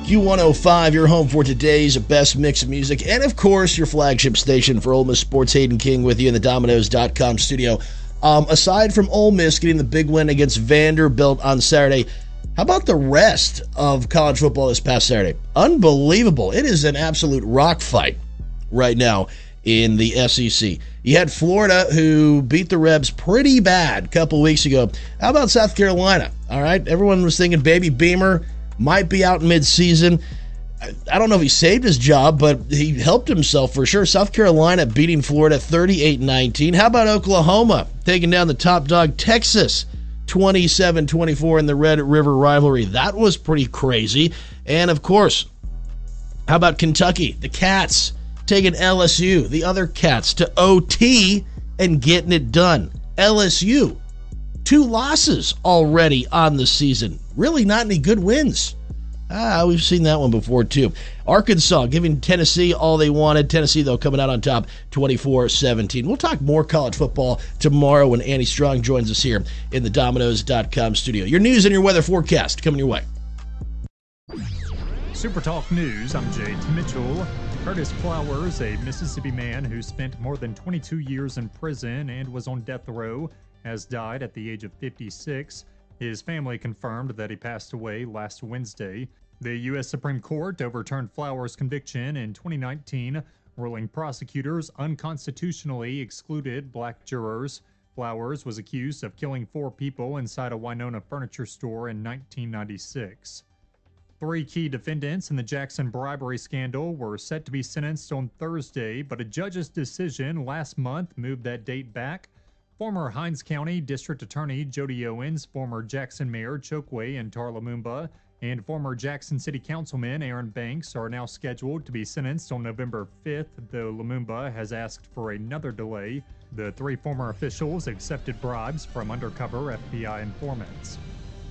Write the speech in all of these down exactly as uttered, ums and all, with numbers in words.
Q one oh five, your home for today's best mix of music, and of course, your flagship station for Ole Miss Sports. Hayden King with you in the Dominoes dot com studio. Um, aside from Ole Miss getting the big win against Vanderbilt on Saturday, how about the rest of college football this past Saturday? Unbelievable. It is an absolute rock fight right now in the S E C. You had Florida, who beat the Rebs pretty bad a couple weeks ago. How about South Carolina? All right, everyone was thinking Baby Beamer might be out mid-season. I don't know if he saved his job, but he helped himself for sure. South Carolina beating Florida thirty-eight nineteen. How about Oklahoma taking down the top dog Texas twenty-seven twenty-four in the Red River rivalry? That was pretty crazy. And, of course, how about Kentucky? The Cats taking L S U, the other Cats, to O T and getting it done. L S U, two losses already on the season. Really not any good wins. Ah, we've seen that one before, too. Arkansas giving Tennessee all they wanted. Tennessee, though, coming out on top twenty-four seventeen. We'll talk more college football tomorrow when Andy Strong joins us here in the Dominoes dot com studio. Your news and your weather forecast coming your way. Super Talk News, I'm J T Mitchell. Curtis Flowers, a Mississippi man who spent more than twenty-two years in prison and was on death row, has died at the age of fifty-six. His family confirmed that he passed away last Wednesday. The U S Supreme Court overturned Flowers' conviction in twenty nineteen, ruling prosecutors unconstitutionally excluded black jurors. Flowers was accused of killing four people inside a Winona furniture store in nineteen ninety-six. Three key defendants in the Jackson bribery scandal were set to be sentenced on Thursday, but a judge's decision last month moved that date back. Former Hinds County District Attorney Jody Owens, former Jackson Mayor Chokwe and Tar Lumumba, and former Jackson City Councilman Aaron Banks are now scheduled to be sentenced on November fifth, though Lumumba has asked for another delay. The three former officials accepted bribes from undercover F B I informants.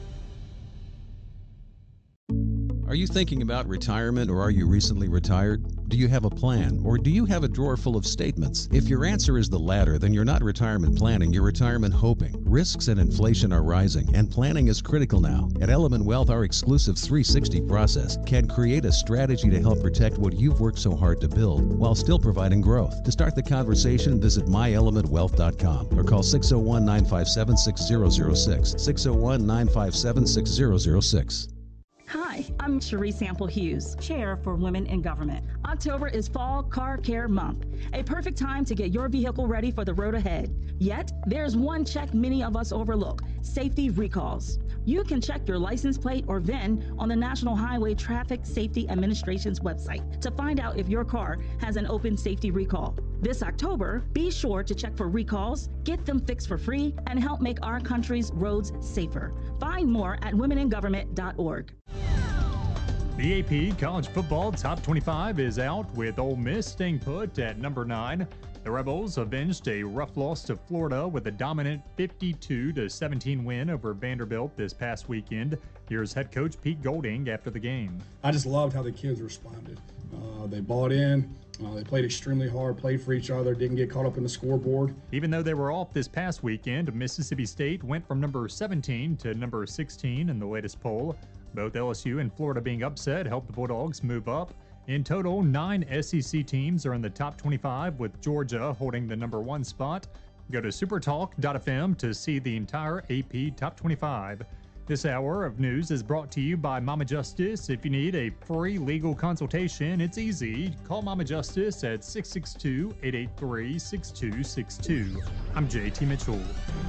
Are you thinking about retirement, or are you recently retired? Do you have a plan, or do you have a drawer full of statements? If your answer is the latter, then you're not retirement planning, you're retirement hoping. Risks and inflation are rising, and planning is critical now. At Element Wealth, our exclusive three sixty process can create a strategy to help protect what you've worked so hard to build, while still providing growth. To start the conversation, visit my element wealth dot com or call six oh one, nine five seven, six oh oh six, six oh one, nine five seven, six oh oh six. Hi, I'm Cherie Sample Hughes, Chair for Women in Government. October is Fall Car Care Month, a perfect time to get your vehicle ready for the road ahead. Yet, there's one check many of us overlook: safety recalls. You can check your license plate or V I N on the National Highway Traffic Safety Administration's website to find out if your car has an open safety recall. This October, be sure to check for recalls, get them fixed for free, and help make our country's roads safer. Find more at women in government dot org. The A P College Football Top twenty-five is out, with Ole Miss staying put at number nine. The Rebels avenged a rough loss to Florida with a dominant fifty-two to seventeen win over Vanderbilt this past weekend. Here's head coach Pete Golding after the game. I just loved how the kids responded. Uh, they bought in. Uh, they played extremely hard, played for each other, didn't get caught up in the scoreboard. Even though they were off this past weekend, Mississippi State went from number seventeen to number sixteen in the latest poll. Both L S U and Florida being upset helped the Bulldogs move up. In total, nine S E C teams are in the top twenty-five, with Georgia holding the number one spot. Go to supertalk dot f m to see the entire A P Top twenty-five. This hour of news is brought to you by Mama Justice. If you need a free legal consultation, it's easy. Call Mama Justice at six six two, eight eight three, six two six two. I'm J T Mitchell.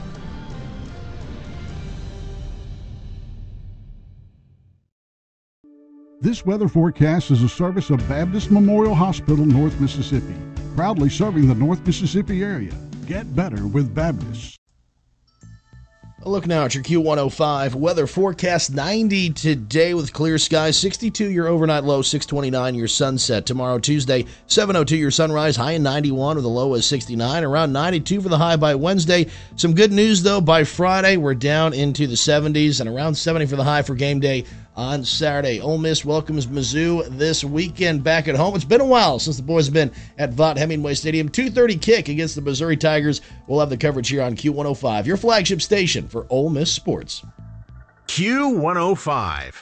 This weather forecast is a service of Baptist Memorial Hospital, North Mississippi, proudly serving the North Mississippi area. Get better with Baptist. A look now at your Q one oh five weather forecast. ninety today with clear skies. sixty-two your overnight low, six twenty-nine your sunset. Tomorrow, Tuesday, seven oh two your sunrise, high in ninety-one with a low of sixty-nine. Around ninety-two for the high by Wednesday. Some good news, though. By Friday, we're down into the seventies and around seventy for the high for game day on Saturday. Ole Miss welcomes Mizzou this weekend back at home. It's been a while since the boys have been at Vaught Hemingway Stadium. two thirty kick against the Missouri Tigers. We'll have the coverage here on Q one oh five, your flagship station for Ole Miss sports. Q one oh five.